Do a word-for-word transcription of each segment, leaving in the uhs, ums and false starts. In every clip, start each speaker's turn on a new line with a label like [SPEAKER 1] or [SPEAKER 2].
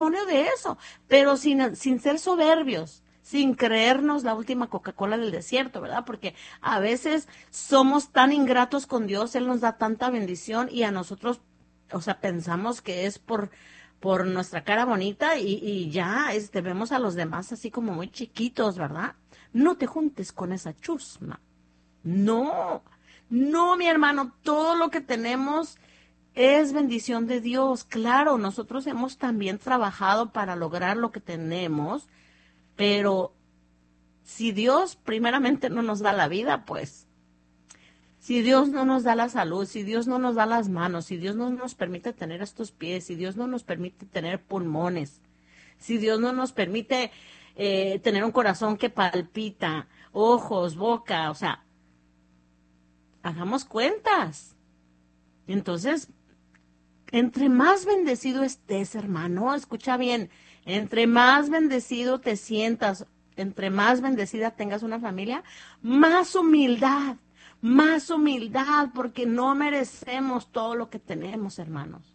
[SPEAKER 1] de eso, pero sin, sin ser soberbios, sin creernos la última Coca-Cola del desierto, ¿verdad? Porque a veces somos tan ingratos con Dios, Él nos da tanta bendición y a nosotros, o sea, pensamos que es por, por nuestra cara bonita y, y ya este, vemos a los demás así como muy chiquitos, ¿verdad? No te juntes con esa chusma. No, no, mi hermano, todo lo que tenemos es bendición de Dios. Claro, nosotros hemos también trabajado para lograr lo que tenemos, pero si Dios primeramente no nos da la vida, pues, si Dios no nos da la salud, si Dios no nos da las manos, si Dios no nos permite tener estos pies, si Dios no nos permite tener pulmones, si Dios no nos permite eh, tener un corazón que palpita, ojos, boca, o sea, hagamos cuentas. Entonces, entre más bendecido estés, hermano, escucha bien, entre más bendecido te sientas, entre más bendecida tengas una familia, más humildad, más humildad, porque no merecemos todo lo que tenemos, hermanos.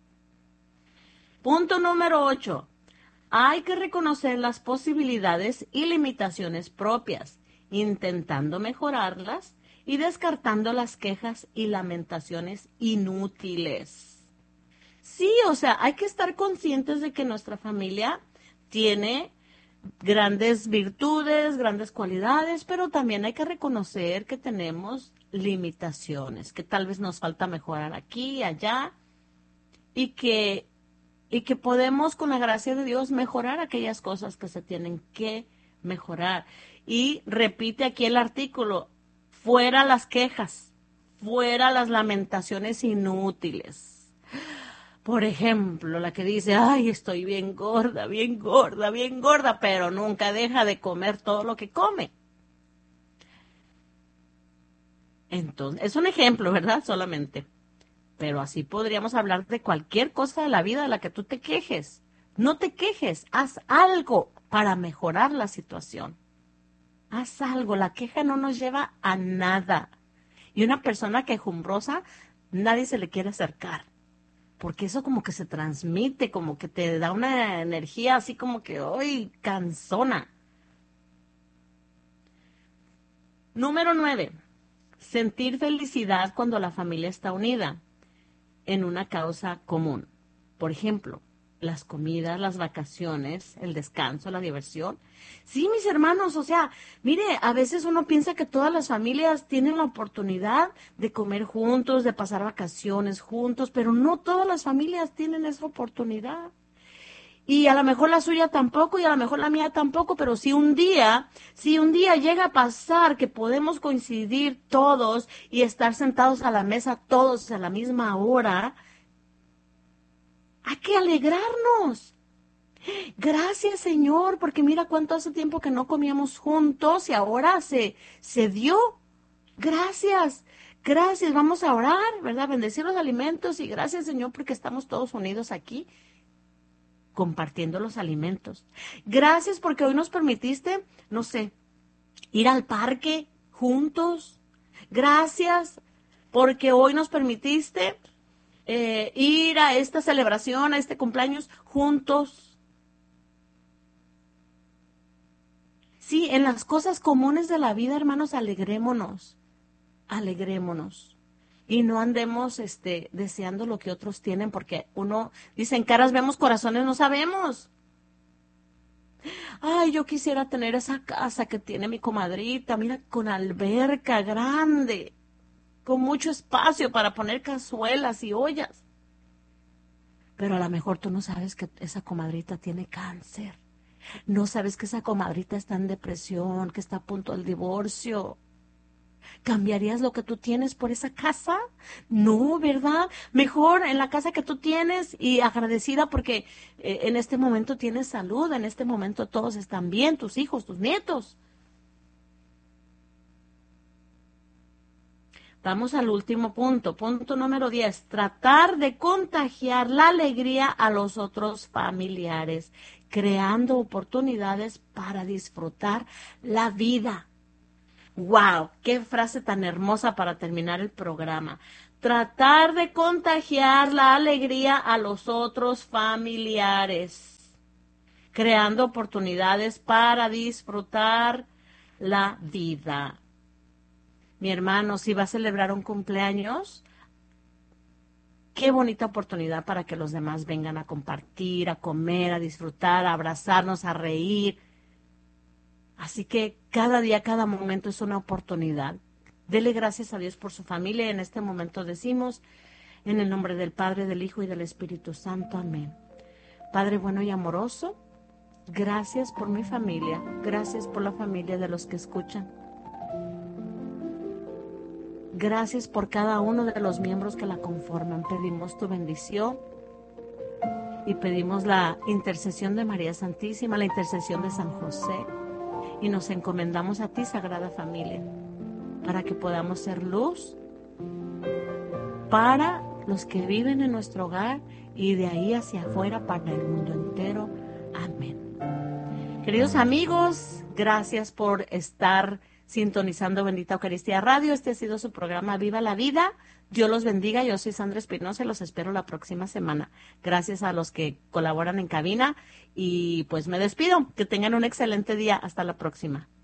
[SPEAKER 1] Punto número ocho. Hay que reconocer las posibilidades y limitaciones propias, intentando mejorarlas y descartando las quejas y lamentaciones inútiles. Sí, o sea, hay que estar conscientes de que nuestra familia tiene grandes virtudes, grandes cualidades, pero también hay que reconocer que tenemos limitaciones, que tal vez nos falta mejorar aquí y allá, y que, y que podemos, con la gracia de Dios, mejorar aquellas cosas que se tienen que mejorar. Y repite aquí el artículo, fuera las quejas, fuera las lamentaciones inútiles. Por ejemplo, la que dice, ay, estoy bien gorda, bien gorda, bien gorda, pero nunca deja de comer todo lo que come. Entonces, es un ejemplo, ¿verdad? Solamente. Pero así podríamos hablar de cualquier cosa de la vida de la que tú te quejes. No te quejes, haz algo para mejorar la situación. Haz algo, la queja no nos lleva a nada. Y una persona quejumbrosa, nadie se le quiere acercar. Porque eso como que se transmite, como que te da una energía así como que, ¡ay, cansona! Número nueve, sentir felicidad cuando la familia está unida en una causa común. Por ejemplo, las comidas, las vacaciones, el descanso, la diversión. Sí, mis hermanos, o sea, mire, a veces uno piensa que todas las familias tienen la oportunidad de comer juntos, de pasar vacaciones juntos, pero no todas las familias tienen esa oportunidad. Y a lo mejor la suya tampoco y a lo mejor la mía tampoco, pero si un día, si un día llega a pasar que podemos coincidir todos y estar sentados a la mesa todos a la misma hora, hay que alegrarnos. Gracias, Señor, porque mira cuánto hace tiempo que no comíamos juntos y ahora se, se dio. Gracias, gracias. Vamos a orar, ¿verdad? Bendecir los alimentos y gracias, Señor, porque estamos todos unidos aquí compartiendo los alimentos. Gracias porque hoy nos permitiste, no sé, ir al parque juntos. Gracias porque hoy nos permitiste eh, ir a esta celebración, a este cumpleaños juntos. Sí, en las cosas comunes de la vida, hermanos, alegrémonos, alegrémonos. Y no andemos este, deseando lo que otros tienen, porque uno dice, en caras vemos, corazones no sabemos. Ay, yo quisiera tener esa casa que tiene mi comadrita, mira, con alberca grande, con mucho espacio para poner cazuelas y ollas. Pero a lo mejor tú no sabes que esa comadrita tiene cáncer. No sabes que esa comadrita está en depresión, que está a punto del divorcio. ¿Cambiarías lo que tú tienes por esa casa? No, ¿verdad? Mejor en la casa que tú tienes y agradecida porque eh, en este momento tienes salud, en este momento todos están bien, tus hijos, tus nietos. Vamos al último punto, punto número diez. Tratar de contagiar la alegría a los otros familiares, creando oportunidades para disfrutar la vida. ¡Wow! ¡Qué frase tan hermosa para terminar el programa! tratar de contagiar la alegría a los otros familiares, creando oportunidades para disfrutar la vida. Mi hermano, si va a celebrar un cumpleaños, qué bonita oportunidad para que los demás vengan a compartir, a comer, a disfrutar, a abrazarnos, a reír. Así que cada día, cada momento es una oportunidad. Dele gracias a Dios por su familia. En este momento decimos, en el nombre del Padre, del Hijo y del Espíritu Santo. Amén. Padre bueno y amoroso, gracias por mi familia. Gracias por la familia de los que escuchan. Gracias por cada uno de los miembros que la conforman. Pedimos tu bendición y pedimos la intercesión de María Santísima, la intercesión de San José. Y nos encomendamos a ti, Sagrada Familia, para que podamos ser luz para los que viven en nuestro hogar y de ahí hacia afuera para el mundo entero. Amén. Queridos amigos, gracias por estar sintonizando Bendita Eucaristía Radio. Este ha sido su programa Viva la Vida. Dios los bendiga. Yo soy Sandra Espinosa y los espero la próxima semana. Gracias a los que colaboran en cabina y pues me despido. Que tengan un excelente día. Hasta la próxima.